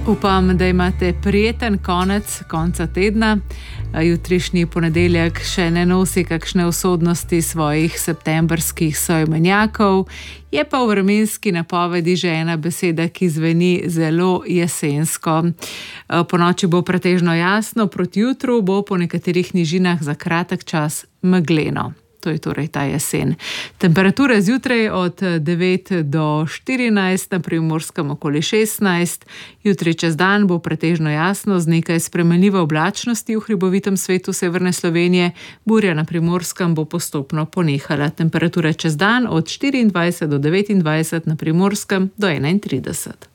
Upam, da imate prijeten konca tedna. Jutrišnji ponedeljek še ne nosi kakšne usodnosti svojih septembrskih soimenjakov. Je pa v vremenski napovedi že ena beseda, ki zveni zelo jesensko. Ponoči bo pretežno jasno, proti jutru bo po nekaterih nižinah za kratek čas megleno. To je torej ta jesen. Temperature zjutraj od 9 do 14, na Primorskem okoli 16. Jutri čez dan bo pretežno jasno z nekaj spremenljive oblačnosti v hribovitem svetu severne Slovenije. Burja na Primorskem bo postopno ponehala. Temperature čez dan od 24 do 29, na Primorskem do 31.